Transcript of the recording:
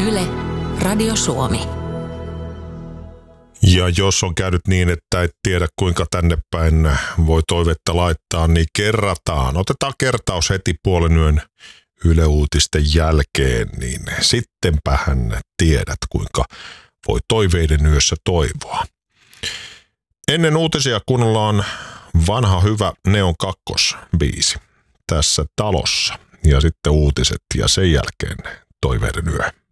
Yle, Radio Suomi. Ja jos on käynyt niin, että et tiedä kuinka tänne päin voi toivetta laittaa, niin kerrataan. Otetaan kertaus heti puolen yön Yle Uutisten jälkeen, niin sittenpähän tiedät kuinka voi toiveiden yössä toivoa. Ennen uutisia kuunnellaan on vanha hyvä Neon kakkosbiisi tässä talossa ja sitten uutiset ja sen jälkeen toiveiden yö.